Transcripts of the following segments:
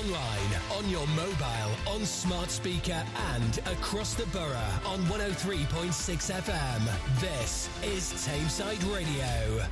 online, on your mobile, on smart speaker and across the borough on 103.6 FM. This is Tameside Radio.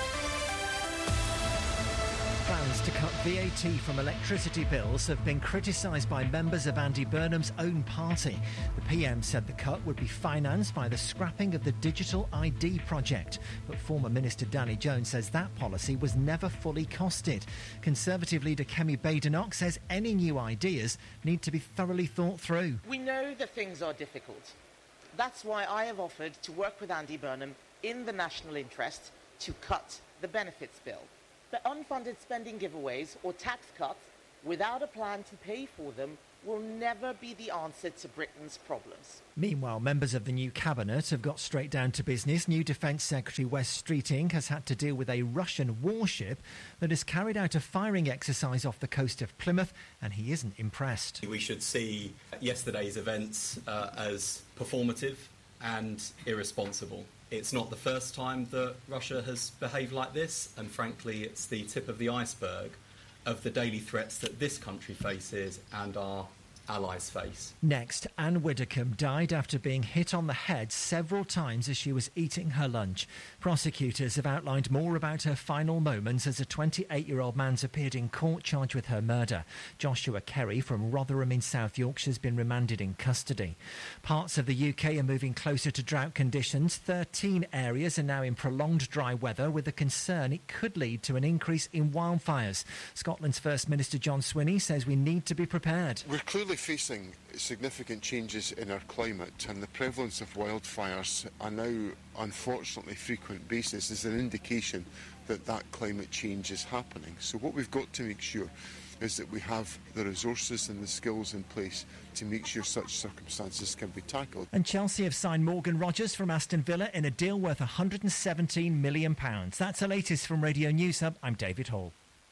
Plans to cut VAT from electricity bills have been criticised by members of Andy Burnham's own party. The PM said the cut would be financed by the scrapping of the Digital ID project. But former Minister Danny Jones says that policy was never fully costed. Conservative leader Kemi Badenoch says any new ideas need to be thoroughly thought through. We know that things are difficult. That's why I have offered to work with Andy Burnham in the national interest to cut the benefits bill. But unfunded spending giveaways or tax cuts without a plan to pay for them will never be the answer to Britain's problems. Meanwhile, members of the new cabinet have got straight down to business. New Defence Secretary Wes Streeting has had to deal with a Russian warship that has carried out a firing exercise off the coast of Plymouth, and he isn't impressed. We should see yesterday's events as performative and irresponsible. It's not the first time that Russia has behaved like this, and frankly it's the tip of the iceberg of the daily threats that this country faces and our allies face. Next, Anne Widdecombe died after being hit on the head several times as she was eating her lunch. Prosecutors have outlined more about her final moments as a 28-year-old man's appeared in court charged with her murder. Joshua Kerry from Rotherham in South Yorkshire has been remanded in custody. Parts of the UK are moving closer to drought conditions. 13 areas are now in prolonged dry weather, with a concern it could lead to an increase in wildfires. Scotland's First Minister John Swinney says we need to be prepared. We're clearly facing significant changes in our climate, and the prevalence of wildfires on now unfortunately frequent basis is an indication that that climate change is happening. So what we've got to make sure is that we have the resources and the skills in place to make sure such circumstances can be tackled. And Chelsea have signed Morgan Rogers from Aston Villa in a deal worth £117 million. That's the latest from Radio News Hub. I'm David Hall.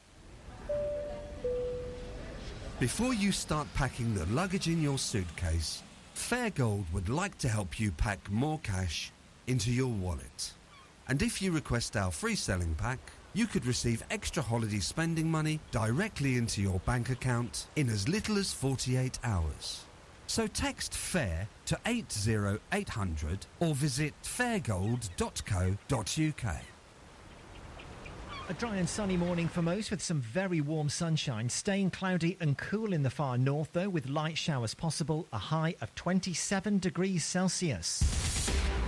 Before you start packing the luggage in your suitcase, Fairgold would like to help you pack more cash into your wallet. And if you request our free selling pack, you could receive extra holiday spending money directly into your bank account in as little as 48 hours. So text FAIR to 80800 or visit fairgold.co.uk. A dry and sunny morning for most, with some very warm sunshine. Staying cloudy and cool in the far north, though, with light showers possible. A high of 27 degrees Celsius.